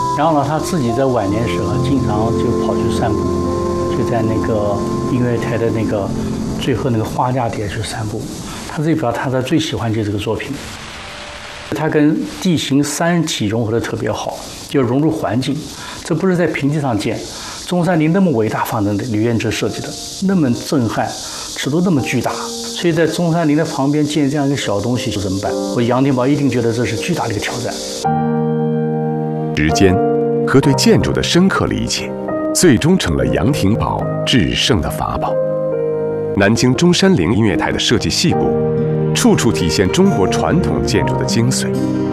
然后呢，他自己在晚年时候经常就跑去散步，就在那个音乐台的那个最后那个花架底下去散步。他自己表达他最喜欢就是这个作品，他跟地形山体融合的特别好，就融入环境。这不是在平地上建，中山陵那么伟大方正的李彦哲设计的，那么震撼，尺度那么巨大，所以在中山陵的旁边建这样一个小东西，怎么办？我杨廷宝一定觉得这是巨大的一个挑战。 时间和对建筑的深刻理解，最终成了杨廷宝制胜的法宝。南京中山陵音乐台的设计细部，处处体现中国传统建筑的精髓。